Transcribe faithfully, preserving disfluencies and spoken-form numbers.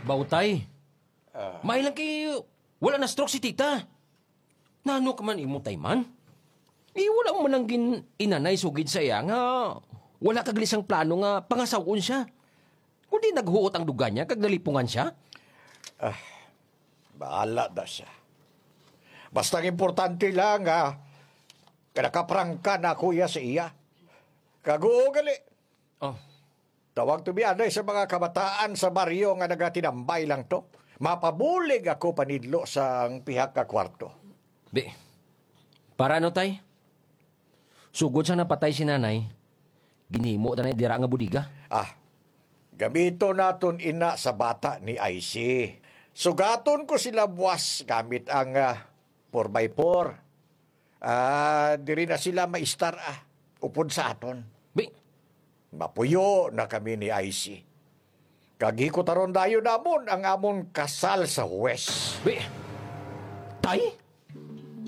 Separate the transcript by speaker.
Speaker 1: Bautay. May lang kay wala na stroke si tita. Nano ka man imutay man? Eh, wala mo nang gin inanay sugid sa iya nga wala kag lisang plano nga pangasawon siya. Kundi naghuot ang duga niya kag nalipungan siya.
Speaker 2: Bahala na siya. Basta ang importante lang nga, kanakaprangka na kuya sa iya. Kaguo gali.
Speaker 1: Oh,
Speaker 2: Tawag tumianay sa mga kabataan sa baryo nga nagatinambay lang to. Mapabulig ako panidlo sa ang pihak ka kwarto.
Speaker 1: be. Para ano tay? Sugod sa napatay si nanay, ginimo ta na dira nga budiga.
Speaker 2: Ah, gamito naton ina sa bata ni I C. Sugaton ko sila buwas gamit ang uh, four by four. Ah, diri na sila maistar ah. Upod sa aton.
Speaker 1: Be,
Speaker 2: Mapuyo na kami ni I C. Kagiko taron dayo namon ang amon kasal sa West.
Speaker 1: be. Tay?